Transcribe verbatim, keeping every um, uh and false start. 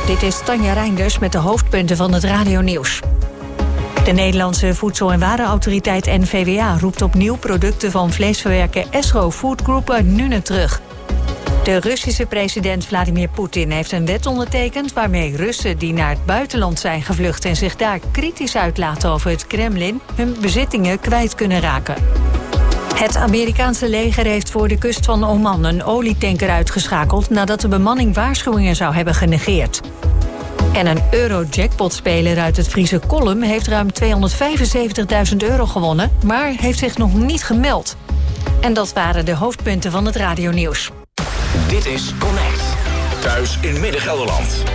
Dit is Tanja Reinders met de hoofdpunten van het radionieuws. De Nederlandse Voedsel- en Warenautoriteit N V W A roept opnieuw producten van vleesverwerker Esro Food Group uit Nuenen terug. De Russische president Vladimir Poetin heeft een wet ondertekend waarmee Russen die naar het buitenland zijn gevlucht en zich daar kritisch uitlaten over het Kremlin hun bezittingen kwijt kunnen raken. Het Amerikaanse leger heeft voor de kust van Oman een olietanker uitgeschakeld nadat de bemanning waarschuwingen zou hebben genegeerd. En een Eurojackpot-speler uit het Friese Kolm heeft ruim tweehonderdvijfenzeventigduizend euro gewonnen, maar heeft zich nog niet gemeld. En dat waren de hoofdpunten van het radionieuws. Dit is Connect. Thuis in Midden-Gelderland.